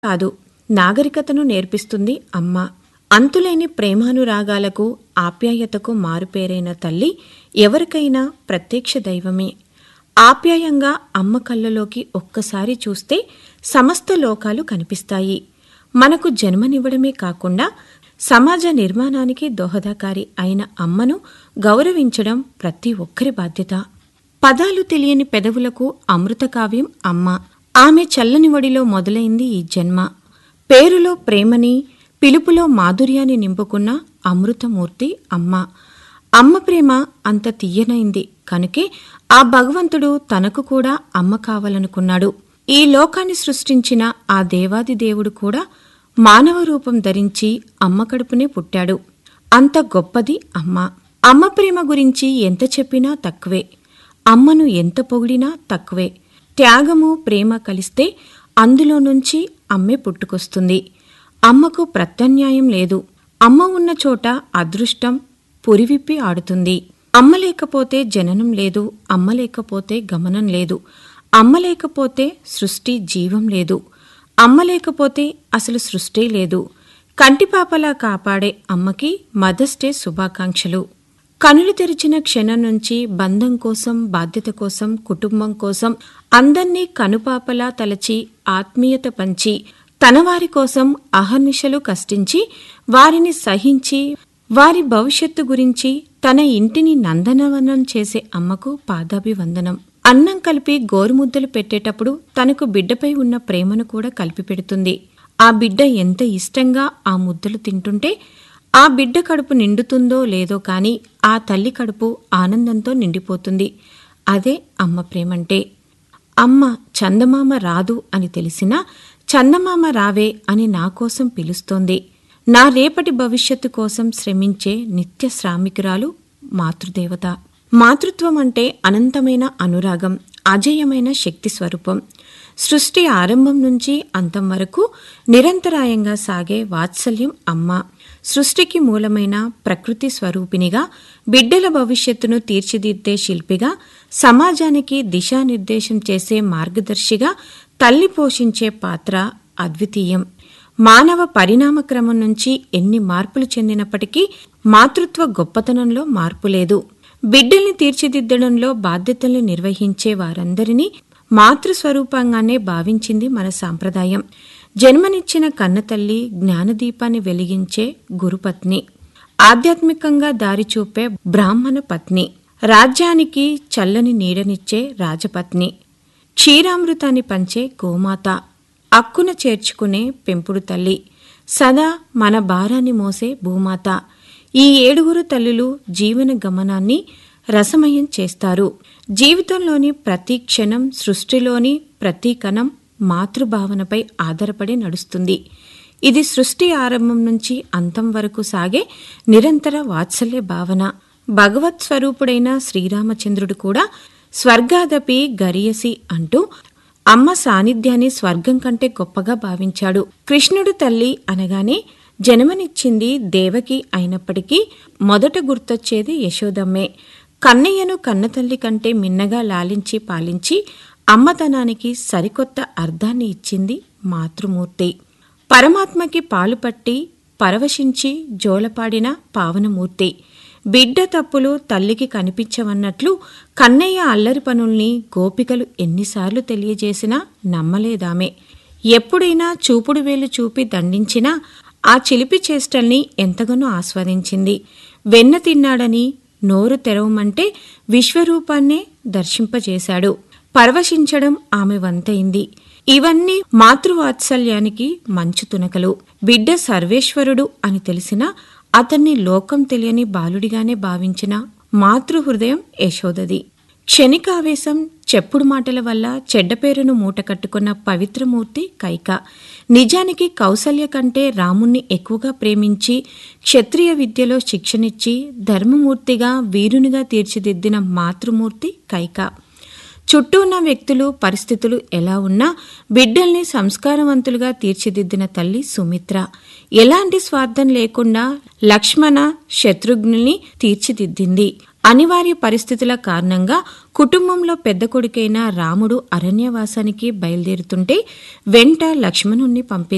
కాదు, నాగరికతను నేర్పిస్తుంది అమ్మ. అంతులేని ప్రేమానురాగాలకు, ఆప్యాయతకు మారుపేరైన తల్లి ఎవరికైనా ప్రత్యక్ష దైవమే. ఆప్యాయంగా అమ్మ కళ్ళలోకి ఒక్కసారి చూస్తే సమస్త లోకాలు కనిపిస్తాయి. మనకు జన్మనివ్వడమే కాకుండా సమాజ నిర్మాణానికి దోహదకారి అయిన అమ్మను గౌరవించడం ప్రతి ఒక్కరి బాధ్యత. పదాలు తెలియని పెదవులకు అమృతకావ్యం అమ్మ. ఆమె చల్లని ఒడిలో మొదలైంది ఈ జన్మ. పేరులో ప్రేమని, పిలుపులో మాధుర్యాన్ని నింపుకున్న అమృతమూర్తి అమ్మ. అమ్మ ప్రేమ అంత తీయనైంది కనుకే ఆ భగవంతుడు తనకు కూడా అమ్మ కావాలనుకున్నాడు. ఈ లోకాన్ని సృష్టించిన ఆ దేవాది దేవుడు కూడా మానవ రూపం ధరించి అమ్మ కడుపునే పుట్టాడు. అంత గొప్పది అమ్మ. అమ్మ ప్రేమ గురించి ఎంత చెప్పినా తక్కువే. అమ్మను ఎంత పొగిడినా తక్కువే. త్యాగము, ప్రేమ కలిస్తే అందులో నుంచి అమ్మే పుట్టుకొస్తుంది. అమ్మకు ప్రత్యామ్నాయం లేదు. అమ్మ ఉన్న చోట అదృష్టం పురివిప్పి ఆడుతుంది. అమ్మ లేకపోతే జననం లేదు. అమ్మ లేకపోతే గమనం లేదు. అమ్మ లేకపోతే సృష్టి జీవం లేదు. అమ్మ లేకపోతే అసలు సృష్టి లేదు. కంటిపాపలా కాపాడే అమ్మకి మదర్స్ డే శుభాకాంక్షలు. కనులు తెరిచిన క్షణం నుంచి బంధం కోసం, బాధ్యత కోసం, కుటుంబం కోసం అందర్నీ కనుపాపలా తలచి ఆత్మీయత పంచి తన వారి కోసం అహర్నిశలు కష్టించి వారిని సహించి వారి భవిష్యత్తు గురించి తన ఇంటిని నందనవనం చేసే అమ్మకు పాదాభివందనం. అన్నం కలిపి గోరుముద్దలు పెట్టేటప్పుడు తనకు బిడ్డపై ఉన్న ప్రేమను కూడా కలిపి పెడుతుంది. ఆ బిడ్డ ఎంత ఇష్టంగా ఆ ముద్దలు తింటుంటే ఆ బిడ్డ కడుపు నిండుతుందో లేదో కాని ఆ తల్లి కడుపు ఆనందంతో నిండిపోతుంది. అదే అమ్మ ప్రేమంటే. అమ్మ చందమామ రాదు అని తెలిసినా చందమామ రావే అని నా కోసం పిలుస్తోంది. నా రేపటి భవిష్యత్తు కోసం శ్రమించే నిత్య శ్రామికురాలు మాతృదేవత. మాతృత్వం అంటే అనంతమైన అనురాగం, అజేయమైన శక్తి స్వరూపం. సృష్టి ఆరంభం నుంచి అంతం వరకు నిరంతరాయంగా సాగే వాత్సల్యం అమ్మ. సృష్టికి మూలమైన ప్రకృతి స్వరూపినిగా, బిడ్డల భవిష్యత్తును తీర్చిదిద్దే శిల్పిగా, సమాజానికి దిశానిర్దేశం చేసే మార్గదర్శిగా తల్లి పోషించే పాత్ర అద్వితీయం. మానవ పరిణామక్రమం నుంచి ఎన్ని మార్పులు చెందినప్పటికీ మాతృత్వ గొప్పతనంలో మార్పు లేదు. బిడ్డల్ని తీర్చిదిద్దడంలో బాధ్యతల్ని నిర్వహించే వారందరినీ మాతృస్వరూపంగానే భావించింది మన సాంప్రదాయం. జన్మనిచ్చిన కన్నతల్లి జ్ఞానదీపాన్ని వెలిగించే గురుపత్ని, ఆధ్యాత్మికంగా దారి చూపే బ్రాహ్మణ పత్ని, రాజ్యానికి చల్లని నీడనిచ్చే రాజపత్ని, క్షీరామృతాన్ని పంచే గోమాత, అక్కున చేర్చుకునే పెంపుడు తల్లి, సదా మన భారాన్ని మోసే భూమాత. ఈ 7 తల్లులు జీవన గమనాన్ని రసమయం చేస్తారు. జీవితంలోని ప్రతి క్షణం, సృష్టిలోని ప్రతి కణం మాతృభావనపై ఆధారపడి నడుస్తుంది. ఇది సృష్టి ఆరంభం నుంచి అంతం వరకు సాగే నిరంతర వాత్సల్య భావన. భగవత్ స్వరూపుడైన శ్రీరామచంద్రుడు కూడా స్వర్గాదపి గరీయసి అంటూ అమ్మ సాన్నిధ్యాన్ని స్వర్గం కంటే గొప్పగా భావించాడు. కృష్ణుడు తల్లి అనగానే జన్మనిచ్చింది దేవకి అయినప్పటికీ మొదట గుర్తొచ్చేది యశోదమ్మే. కన్నయ్యను కన్నతల్లి కంటే మిన్నగా లాలించి పాలించి అమ్మతనానికి సరికొత్త అర్థాన్ని ఇచ్చింది మాతృమూర్తి. పరమాత్మకి పాలు పట్టి పరవశించి జోలపాడిన పావనమూర్తి. బిడ్డ తప్పులు తల్లికి కనిపించవన్నట్లు కన్నయ్య అల్లరి పనుల్ని గోపికలు ఎన్నిసార్లు తెలియజేసినా నమ్మలేదామె. ఎప్పుడైనా చూపుడు వేలు చూపి దండించినా ఆ చిలిపి చేష్టల్ని ఎంతగానో ఆస్వాదించింది. వెన్న తిన్నాడని నోరు తెరవమంటే విశ్వరూపాన్నే దర్శింపజేశాడు. పరవశించడం ఆమె వంతైంది. ఇవన్నీ మాతృవాత్సల్యానికి మంచు తునకలు. బిడ్డ సర్వేశ్వరుడు అని తెలిసినా అతన్ని లోకం తెలియని బాలుడిగానే భావించిన మాతృహృదయం యశోదది. క్షణికావేశం, చెప్పుడు మాటల వల్ల చెడ్డ పేరును మూటకట్టుకున్న పవిత్రమూర్తి కైక. నిజానికి కౌసల్య కంటే రాముణ్ణి ఎక్కువగా ప్రేమించి క్షత్రియ విద్యలో శిక్షణిచ్చి ధర్మమూర్తిగా, వీరునిగా తీర్చిదిద్దిన మాతృమూర్తి కైక. చుట్టూ ఉన్న వ్యక్తులు, పరిస్థితులు ఎలా ఉన్నా బిడ్డల్ని సంస్కారవంతులుగా తీర్చిదిద్దిన తల్లి సుమిత్ర. ఎలాంటి స్వార్థం లేకుండా లక్ష్మణ, శత్రుఘ్నుల్ని తీర్చిదిద్దింది. అనివార్య పరిస్థితుల కారణంగా కుటుంబంలో పెద్ద కొడుకైన రాముడు అరణ్యవాసానికి బయలుదేరుతుంటే వెంట లక్ష్మణుణ్ణి పంపింది.